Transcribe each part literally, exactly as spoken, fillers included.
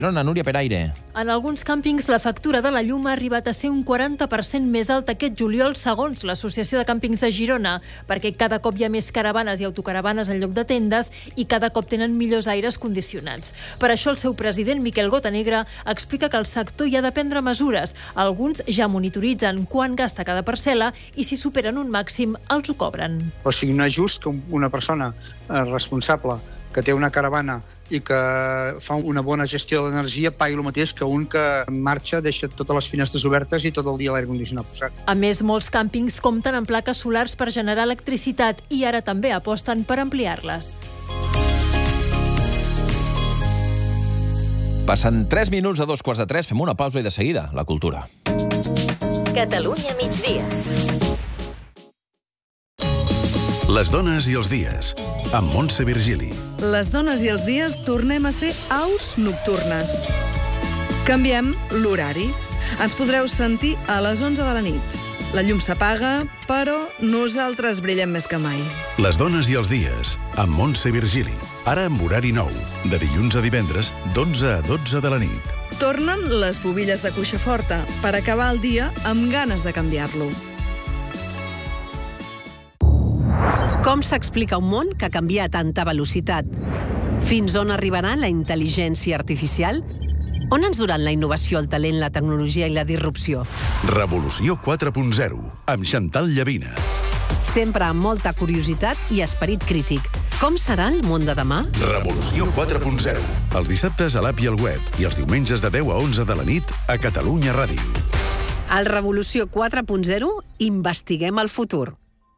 Girona, Núria Peraire. En alguns càmpings la factura de la llum ha arribat a ser un quaranta per cent més alta aquest juliol, segons l'Associació de Càmpings de Girona, perquè cada cop hi ha més caravanes i autocaravanes en lloc de tendes i cada cop tenen millors aires condicionats. Per això el seu president, Miquel Gotanegra, explica que el sector hi ha de prendre mesures. Alguns ja monitoritzen quan gasta cada parcel·la i si superen un màxim els ho cobren. O sigui, no és just que una persona responsable que té una caravana i que fa una bona gestió de l'energia pagui el mateix que un que marxa, deixa totes les finestres obertes i tot el dia l'aire condicionat posat. A més, molts càmpings compten amb plaques solars per generar electricitat i ara també aposten per ampliar-les. Passen tres minuts a dos quarts de tres, fem una pausa i de seguida, la cultura. Catalunya migdia. Les dones i els dies, amb Montse Virgili. Les dones i els dies tornem a ser aus nocturnes. Canviem l'horari. Ens podreu sentir a les onze de la nit. La llum s'apaga, però nosaltres brillem més que mai. Les dones i els dies, amb Montse Virgili. Ara amb horari nou, de dilluns a divendres, d'onze a dotze de la nit. Tornen les bobilles de cuixa forta, per acabar el dia amb ganes de canviar-lo. Com s'explica un món que canvia a tanta velocitat? Fins on arribarà la intel·ligència artificial? On ens duran la innovació, el talent, la tecnologia i la disrupció? Revolució quatre punt zero, amb Chantal Llavina. Sempre amb molta curiositat i esperit crític. Com serà el món de demà? Revolució quatre punt zero, els dissabtes a l'app i al web i els diumenges de deu a onze de la nit a Catalunya Ràdio. Al Revolució quatre punt zero investiguem el futur.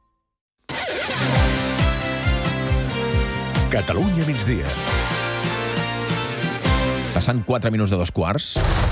Catalunya migdia. Passant quatre minuts de dos quarts.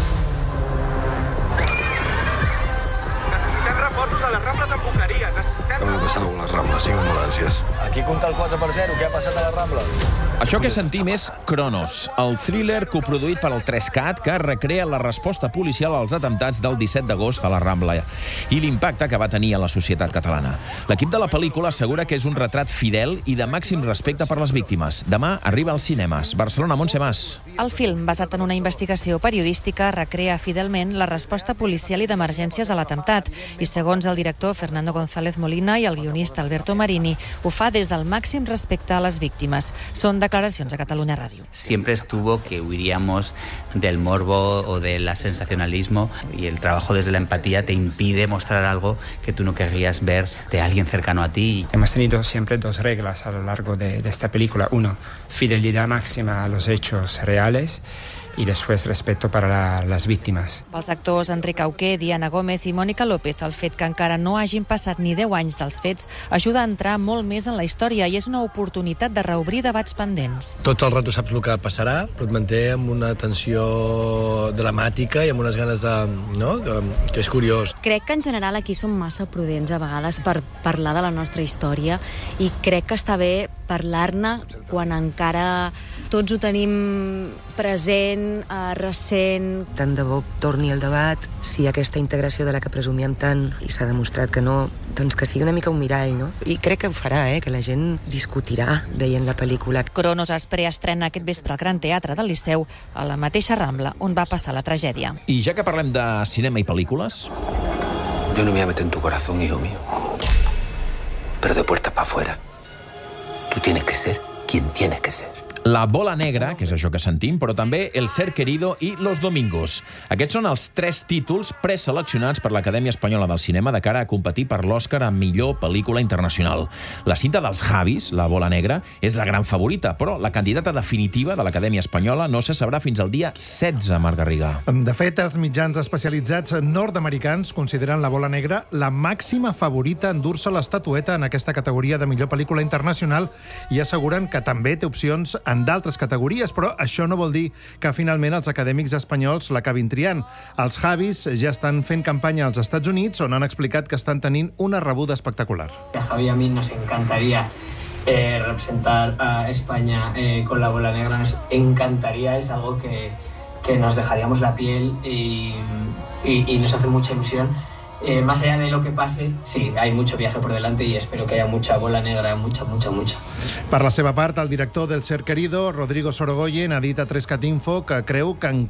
Necessitem reforços a les Rambles amb Boqueria. Necessitem... Què ha passat amb les Rambles? Cinc ambulàncies. Aquí compta el quatre per zero. Què ha passat a les Rambles? Això que sentim és Cronos, el thriller coproduït per el tres cat que recrea la resposta policial als atemptats del disset d'agost a la Rambla i l'impacte que va tenir a la societat catalana. L'equip de la pel·lícula assegura que és un retrat fidel i de màxim respecte per les víctimes. Demà arriba als cinemes. Barcelona, Montse Mas. El film, basat en una investigació periodística, recrea fidelment la resposta policial i d'emergències a l'atemptat i, segons el director Fernando González Molina i el guionista Alberto Marini, ho fa des del màxim respecte a les víctimes. Són declaracions a Catalunya Ràdio. Siempre estuvo que huiríamos del morbo o del sensacionalismo y el trabajo desde la empatía te impide mostrar algo que tú no querrías ver de alguien cercano a ti. Hemos tenido siempre dos reglas a lo largo de, de esta película. Uno, fidelidad máxima a los hechos reales i després respecte per a les víctimes. Pels actors Enric Auqué, Diana Gómez i Mònica López, el fet que encara no hagin passat ni deu anys dels fets ajuda a entrar molt més en la història i és una oportunitat de reobrir debats pendents. Tot el rato saps el que passarà, però et manté amb una tensió dramàtica i amb unes ganes de... no? que és curiós. Crec que en general aquí som massa prudents a vegades per parlar de la nostra història i crec que està bé parlar-ne quan encara tots ho tenim present, eh, recent. Tant de bo torni el debat, si aquesta integració de la que presumíem tant i s'ha demostrat que no, doncs que sigui una mica un mirall, no? I crec que ho farà, eh? Que la gent discutirà veient la pel·lícula. Cronos es preestrena aquest vespre al Gran Teatre del Liceu, a la mateixa Rambla on va passar la tragèdia. I ja que parlem de cinema i pel·lícules... Yo no me voy a meter en tu corazón, hijo mío. Pero de puertas para afuera. Tú tienes que ser quien tienes que ser. La bola negra, que és això que sentim, però també El ser querido i Los domingos. Aquests són els tres títols preseleccionats per l'Acadèmia Espanyola del Cinema de cara a competir per l'Oscar a millor pel·lícula internacional. La cinta dels Javis, La bola negra, és la gran favorita, però la candidata definitiva de l'Acadèmia Espanyola no se sabrà fins al dia setze, Marc Garriga. De fet, els mitjans especialitzats nord-americans consideren La bola negra la màxima favorita a endur-se l'estatueta en aquesta categoria de millor pel·lícula internacional i asseguren que també té opcions en d'altres categories, però això no vol dir que finalment els acadèmics espanyols l'acabin triant. Els Javis ja estan fent campanya als Estats Units, on han explicat que estan tenint una rebuda espectacular. A Javi y a mí nos encantaría eh, representar a España eh, con La bola negra, nos encantaría, es algo que, que nos dejaríamos la piel y, y, y nos hace mucha ilusión. eh, más allá de lo que pase, sí, hay mucho viaje por delante y espero que haya mucha bola negra, mucha, mucha, mucha. Per la seva part, el director del Ser Querido, Rodrigo Sorogoyen, ha dit a tres cat info que creu que